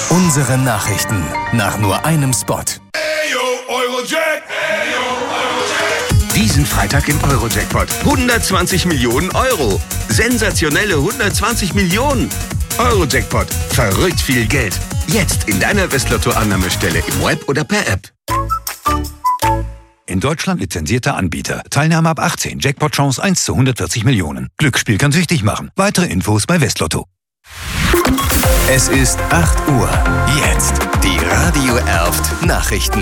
Unsere Nachrichten nach nur einem Spot. Diesen Freitag im Euro-Jackpot. 120 Millionen Euro. Sensationelle 120 Millionen. Euro-Jackpot. Verrückt viel Geld. Jetzt in deiner Westlotto-Annahmestelle im Web oder per App. In Deutschland lizenzierter Anbieter. Teilnahme ab 18. Jackpot-Chance 1 zu 140 Millionen. Glücksspiel kann süchtig machen. Weitere Infos bei Westlotto. Es ist 8 Uhr. Jetzt die Radio Erft Nachrichten.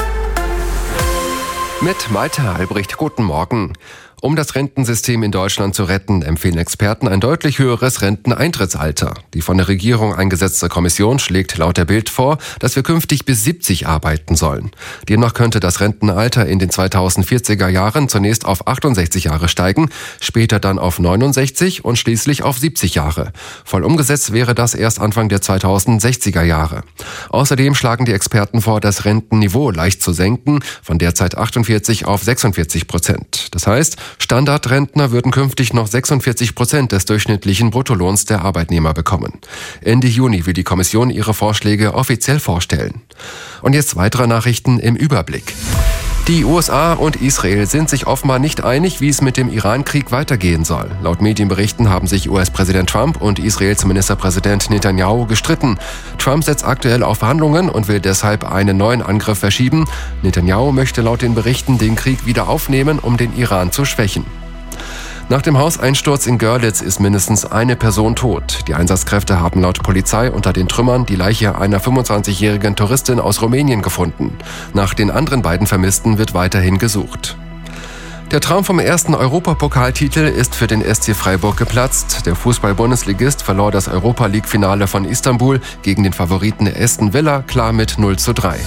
Mit Malte Albrecht, guten Morgen. Um das Rentensystem in Deutschland zu retten, empfehlen Experten ein deutlich höheres Renteneintrittsalter. Die von der Regierung eingesetzte Kommission schlägt laut der Bild vor, dass wir künftig bis 70 arbeiten sollen. Demnach könnte das Rentenalter in den 2040er Jahren zunächst auf 68 Jahre steigen, später dann auf 69 und schließlich auf 70 Jahre. Voll umgesetzt wäre das erst Anfang der 2060er Jahre. Außerdem schlagen die Experten vor, das Rentenniveau leicht zu senken, von derzeit 48 auf 46%. Das heißt, Standardrentner würden künftig noch 46% des durchschnittlichen Bruttolohns der Arbeitnehmer bekommen. Ende Juni will die Kommission ihre Vorschläge offiziell vorstellen. Und jetzt weitere Nachrichten im Überblick. Die USA und Israel sind sich offenbar nicht einig, wie es mit dem Iran-Krieg weitergehen soll. Laut Medienberichten haben sich US-Präsident Trump und Israels Ministerpräsident Netanyahu gestritten. Trump setzt aktuell auf Verhandlungen und will deshalb einen neuen Angriff verschieben. Netanyahu möchte laut den Berichten den Krieg wieder aufnehmen, um den Iran zu schwächen. Nach dem Hauseinsturz in Görlitz ist mindestens eine Person tot. Die Einsatzkräfte haben laut Polizei unter den Trümmern die Leiche einer 25-jährigen Touristin aus Rumänien gefunden. Nach den anderen beiden Vermissten wird weiterhin gesucht. Der Traum vom ersten Europapokaltitel ist für den SC Freiburg geplatzt. Der Fußball-Bundesligist verlor das Europa-League-Finale von Istanbul gegen den Favoriten Aston Villa klar mit 0:3.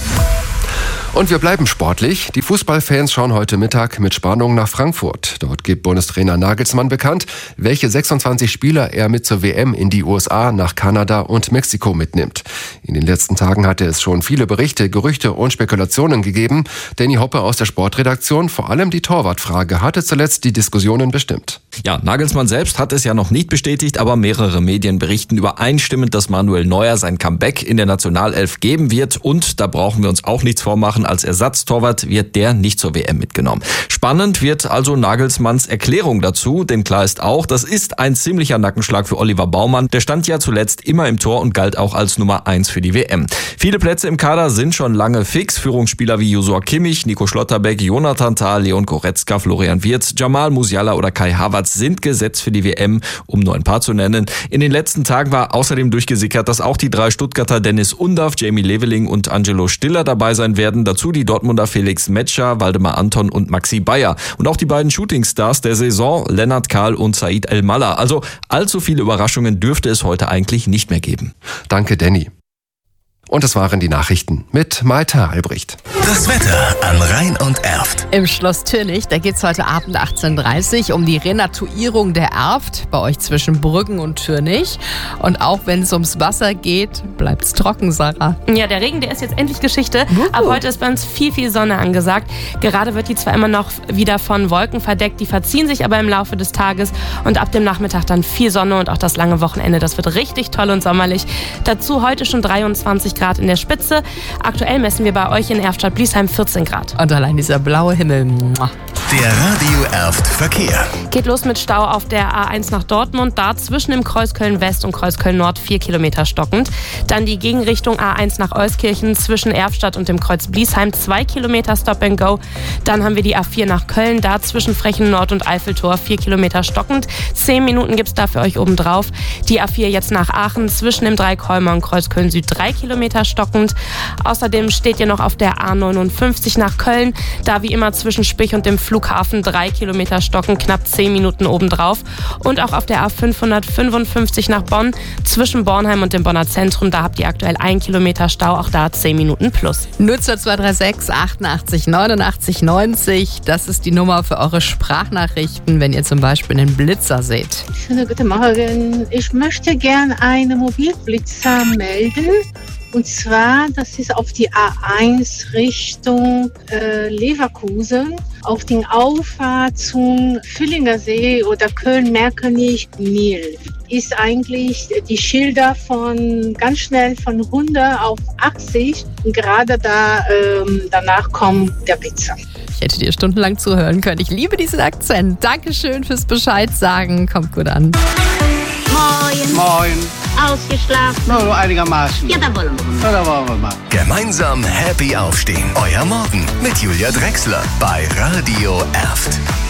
Und wir bleiben sportlich. Die Fußballfans schauen heute Mittag mit Spannung nach Frankfurt. Dort gibt Bundestrainer Nagelsmann bekannt, welche 26 Spieler er mit zur WM in die USA, nach Kanada und Mexiko mitnimmt. In den letzten Tagen hatte es schon viele Berichte, Gerüchte und Spekulationen gegeben. Danny Hoppe aus der Sportredaktion, vor allem die Torwartfrage, hatte zuletzt die Diskussionen bestimmt. Ja, Nagelsmann selbst hat es ja noch nicht bestätigt, aber mehrere Medien berichten übereinstimmend, dass Manuel Neuer sein Comeback in der Nationalelf geben wird. Und da brauchen wir uns auch nichts vormachen, als Ersatztorwart wird der nicht zur WM mitgenommen. Spannend wird also Nagelsmanns Erklärung dazu, denn klar ist auch, das ist ein ziemlicher Nackenschlag für Oliver Baumann. Der stand ja zuletzt immer im Tor und galt auch als Nummer 1 für die WM. Viele Plätze im Kader sind schon lange fix. Führungsspieler wie Joshua Kimmich, Nico Schlotterbeck, Jonathan Tah, Leon Goretzka, Florian Wirtz, Jamal Musiala oder Kai Havertz sind gesetzt für die WM, um nur ein paar zu nennen. In den letzten Tagen war außerdem durchgesickert, dass auch die 3 Stuttgarter Dennis Undaff, Jamie Leveling und Angelo Stiller dabei sein werden. Dazu die Dortmunder Felix Metscher, Waldemar Anton und Maxi Bayer. Und auch die beiden Shootingstars der Saison, Lennart Kahl und Said El-Mallah. Also allzu viele Überraschungen dürfte es heute eigentlich nicht mehr geben. Danke, Danny. Und das waren die Nachrichten mit Malte Albrecht. Das Wetter an Rhein und Erft. Im Schloss Türnich, da geht's heute Abend 18:30 um die Renatuierung der Erft, bei euch zwischen Brüggen und Türnich. Und auch wenn es ums Wasser geht, bleibt's trocken, Sarah. Ja, der Regen, der ist jetzt endlich Geschichte. Ab heute ist bei uns viel, viel Sonne angesagt. Gerade wird die zwar immer noch wieder von Wolken verdeckt, die verziehen sich aber im Laufe des Tages. Und ab dem Nachmittag dann viel Sonne und auch das lange Wochenende. Das wird richtig toll und sommerlich. Dazu heute schon 23 Grad in der Spitze. Aktuell messen wir bei euch in Erftstadt-Bliesheim 14 Grad. Und allein dieser blaue Himmel. Der Radio Erft Verkehr. Geht los mit Stau auf der A1 nach Dortmund. Da zwischen dem Kreuzköln West und Kreuzköln Nord 4 Kilometer stockend. Dann die Gegenrichtung A1 nach Euskirchen zwischen Erftstadt und dem Kreuz Bliesheim 2 Kilometer Stop and Go. Dann haben wir die A4 nach Köln. Da zwischen Frechen Nord und Eiffeltor 4 Kilometer stockend. 10 Minuten gibt's da für euch oben drauf. Die A4 jetzt nach Aachen zwischen dem Dreikäumer und Kreuzköln Süd 3 Kilometer stockend. Außerdem steht ihr noch auf der A59 nach Köln. Da wie immer zwischen Spich und dem Flughafen 3 Kilometer stockend, knapp 10 Minuten obendrauf. Und auch auf der A555 nach Bonn zwischen Bornheim und dem Bonner Zentrum. Da habt ihr aktuell 1 Kilometer Stau, auch da 10 Minuten plus. 02236 88 89 90. Das ist die Nummer für eure Sprachnachrichten, wenn ihr zum Beispiel einen Blitzer seht. Schönen guten Morgen. Ich möchte gern einen Mobilblitzer melden. Und zwar, das ist auf die A1 Richtung Leverkusen, auf den Auffahrt zum Füllinger See oder Köln-Merkenich-Miel. Ist eigentlich die Schilder von ganz schnell von 100 auf 80 und gerade danach kommt der Pizza. Ich hätte dir stundenlang zuhören können. Ich liebe diesen Akzent. Dankeschön fürs Bescheid sagen. Kommt gut an. Moin. Moin. Ausgeschlafen? Nur einigermaßen. Ja, da wollen wir. Ja, da wollen wir mal. Gemeinsam happy aufstehen. Euer Morgen mit Julia Drechsler bei Radio Erft.